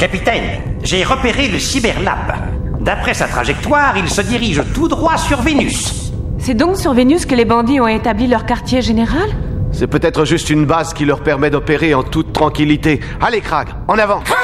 Capitaine, j'ai repéré le Cyberlab. D'après sa trajectoire, il se dirige tout droit sur Vénus. C'est donc sur Vénus que les bandits ont établi leur quartier général ? C'est peut-être juste une base qui leur permet d'opérer en toute tranquillité. Allez, Krag, en avant!